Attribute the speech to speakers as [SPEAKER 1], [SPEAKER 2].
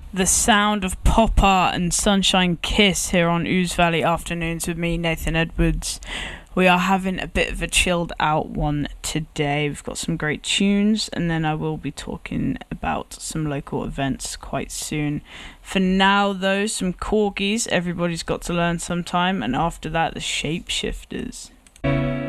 [SPEAKER 1] The sound of pop art and Sunshine Kiss here on Ooze Valley Afternoons with me, Nathan Edwards. We are having a bit of a chilled out one today. We've got some great tunes, and then I will be talking about some local events quite soon. For now, though, some corgis. Everybody's got to learn sometime, and after that, the Shapeshifters.